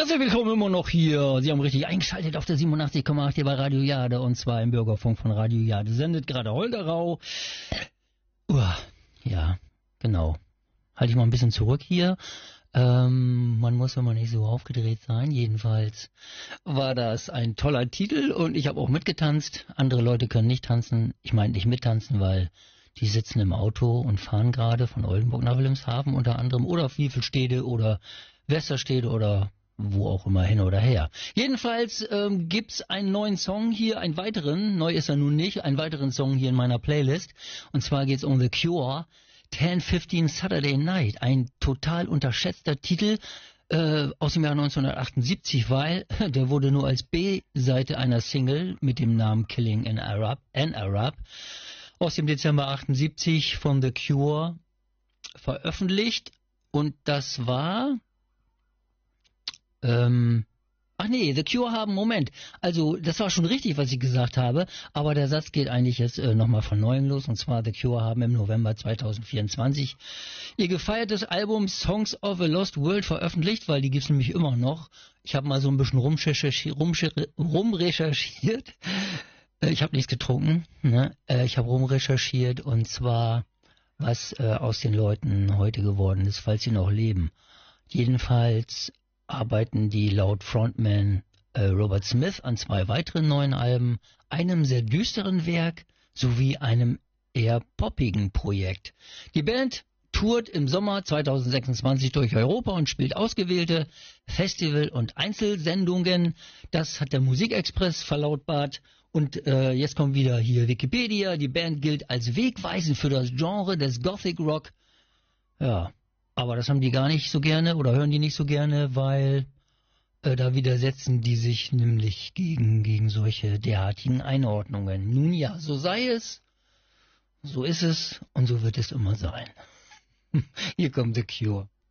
Herzlich willkommen immer noch hier. Sie haben richtig eingeschaltet auf der 87,8 hier bei Radio Jade und zwar im Bürgerfunk von Radio Jade. Sendet gerade Holger Rau. Ja, genau. Halte ich mal ein bisschen zurück hier. Man muss immer nicht so aufgedreht sein. Jedenfalls war das ein toller Titel und ich habe auch mitgetanzt. Andere Leute können nicht tanzen. Ich meine nicht mittanzen, weil die sitzen im Auto und fahren gerade von Oldenburg nach Wilhelmshaven unter anderem oder auf Wiefelstede oder Westerstede oder wo auch immer hin oder her. Jedenfalls gibt's einen neuen Song hier, einen weiteren, neu ist er nun nicht, einen weiteren Song hier in meiner Playlist. Und zwar geht's um The Cure, 10:15 Saturday Night, ein total unterschätzter Titel aus dem Jahr 1978, weil der wurde nur als B-Seite einer Single mit dem Namen Killing an Arab aus dem Dezember 78 von The Cure veröffentlicht. Und das war... The Cure haben, Moment, also das war schon richtig, was ich gesagt habe, aber der Satz geht eigentlich jetzt nochmal von neuem los, und zwar The Cure haben im November 2024 ihr gefeiertes Album Songs of a Lost World veröffentlicht, weil die gibt's nämlich immer noch. Ich habe mal so ein bisschen rumrecherchiert. Ich habe nichts getrunken, ne? Ich habe rumrecherchiert und zwar, was aus den Leuten heute geworden ist, falls sie noch leben. Jedenfalls arbeiten die laut Frontman Robert Smith an 2 weiteren neuen Alben, einem sehr düsteren Werk sowie einem eher poppigen Projekt. Die Band tourt im Sommer 2026 durch Europa und spielt ausgewählte Festival- und Einzelsendungen. Das hat der Musikexpress verlautbart. Und jetzt kommt wieder hier Wikipedia. Die Band gilt als wegweisend für das Genre des Gothic Rock. Ja, aber das haben die gar nicht so gerne oder hören die nicht so gerne, weil da widersetzen die sich nämlich gegen solche derartigen Einordnungen. Nun ja, so sei es, so ist es und so wird es immer sein. Hier kommt The Cure.